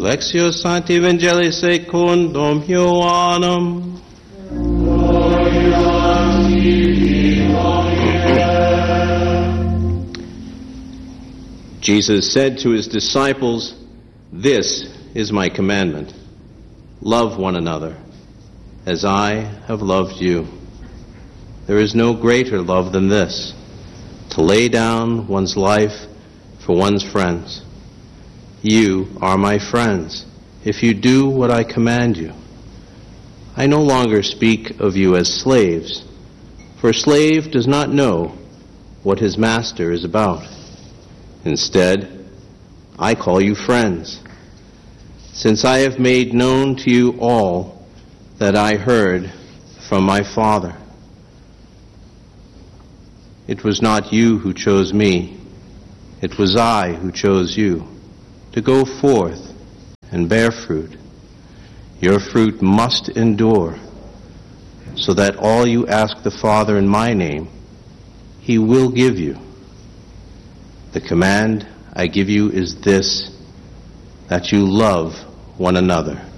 Lectio Sancti Evangelii secundum Ioannem. Jesus said to his disciples, "This is my commandment. Love one another, as I have loved you. There is no greater love than this, to lay down one's life for one's friends. You are my friends, if you do what I command you. I no longer speak of you as slaves, for a slave does not know what his master is about. Instead, I call you friends, since I have made known to you all that I heard from my Father. It was not you who chose me, it was I who chose you, to go forth and bear fruit. Your fruit must endure, so that all you ask the Father in my name, he will give you. The command I give you is this, that you love one another.